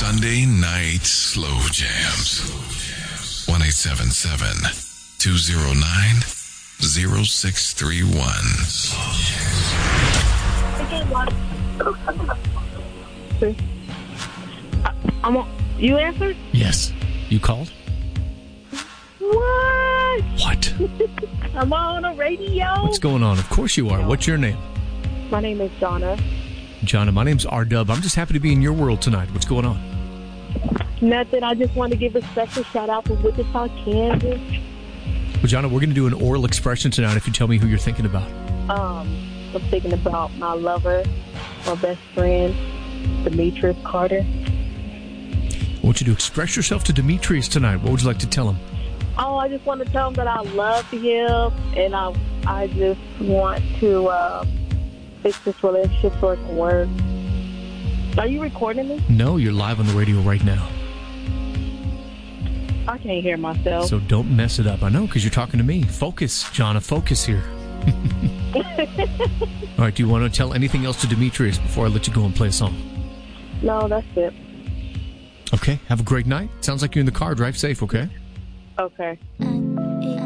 Sunday night slow jams. 1-877-209-0631. You answered? Yes. You called? What? What? I'm on the radio. What's going on? Of course you are. What's your name? My name is Jonna. Jonna, my name's R-Dub. I'm just happy to be in your world tonight. What's going on? Nothing. I just want to give a special shout out to Wichita, Kansas. Well, Jonna, we're going to do an oral expression tonight if you tell me who you're thinking about. I'm thinking about my lover, my best friend, Demetrius Carter. I want you to express yourself to Demetrius tonight. What would you like to tell him? Oh, I just want to tell him that I love him, and I just want to fix this relationship so it can work. Are you recording me? No, you're live on the radio right now. I can't hear myself. So don't mess it up. I know, because you're talking to me. Focus, Jonna, focus here. All right, do you want to tell anything else to Demetrius before I let you go and play a song? No, that's it. Okay, have a great night. Sounds like you're in the car. Drive safe, okay? Okay.